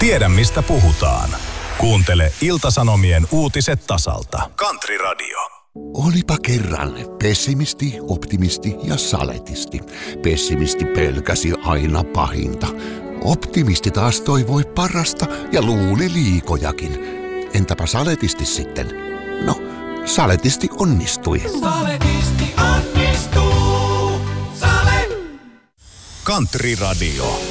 Tiedä mistä puhutaan. Kuuntele Ilta-Sanomien uutiset tasalta. Country Radio. Olipa kerran pessimisti, optimisti ja saletisti. Pessimisti pelkäsi aina pahinta. Optimisti taas toivoi parasta ja luuli liikojakin. Entäpä saletisti sitten? No, saletisti onnistui. Saletisti onnistuu. Sale! Country Radio.